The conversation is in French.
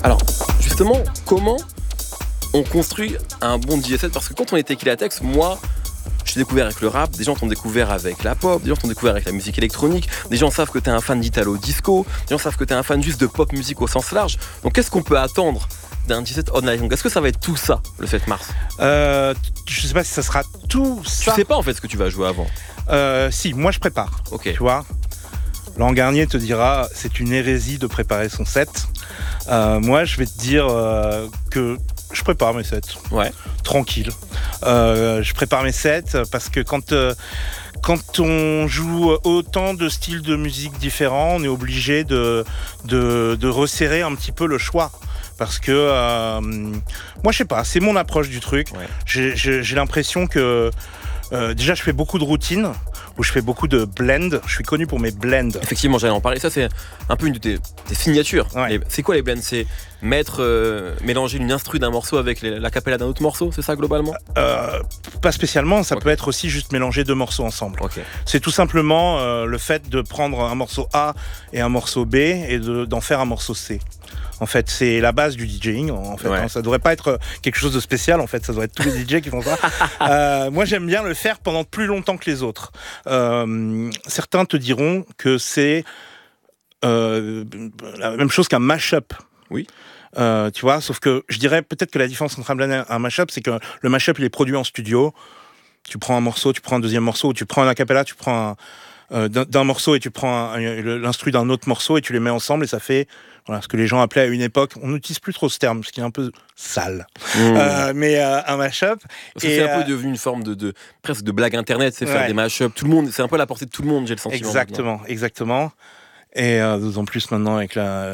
Alors, justement, comment on construit un bon DJ set? Parce que quand on était Tequilatex, moi, je t'ai découvert avec le rap, des gens t'ont découvert avec la pop, des gens t'ont découvert avec la musique électronique, des gens savent que t'es un fan d'Italo Disco, des gens savent que t'es un fan juste de pop musique au sens large. Donc qu'est-ce qu'on peut attendre d'un DJ set online? Donc est-ce que ça va être tout ça, le 7 mars? Je sais pas si ça sera tout ça. Tu sais pas en fait ce que tu vas jouer avant. Si, moi je prépare. Ok. Tu vois, Laurent Garnier te dira c'est une hérésie de préparer son set. Moi je vais te dire que je prépare mes sets. Ouais. Tranquille. Je prépare mes sets parce que quand on joue autant de styles de musique différents, on est obligé de resserrer un petit peu le choix. Parce que moi je sais pas, c'est mon approche du truc. Ouais. J'ai l'impression que déjà je fais beaucoup de routines, où je fais beaucoup de blends. Je suis connu pour mes blends. Effectivement, j'allais en parler. Ça, c'est un peu une de tes signatures. Ouais. C'est quoi les blends? C'est mélanger une instru d'un morceau avec l'acapella d'un autre morceau, c'est ça globalement? Pas spécialement, ça peut être aussi juste mélanger deux morceaux ensemble. Ok. C'est tout simplement le fait de prendre un morceau A et un morceau B et d'en faire un morceau C. En fait, c'est la base du DJing. En fait, Ouais. Ça devrait pas être quelque chose de spécial. En fait, ça devrait être tous les DJ qui font ça. Moi, j'aime bien le faire pendant plus longtemps que les autres. Certains te diront que c'est la même chose qu'un mash-up. Oui. Tu vois, sauf que je dirais peut-être que la différence entre un blend et un mash-up, c'est que le mash-up, il est produit en studio. Tu prends un morceau, tu prends un deuxième morceau, ou tu prends un acapella, tu prends d'un morceau et tu prends l'instru d'un autre morceau et tu les mets ensemble et ça fait ce que les gens appelaient à une époque, on n'utilise plus trop ce terme parce qu'il est un peu sale, mais un mash-up. C'est un peu devenu une forme de presque de blague internet, c'est faire des mash-up. Tout le monde, c'est un peu à la portée de tout le monde, j'ai le sentiment. Exactement. Et d'autant plus maintenant avec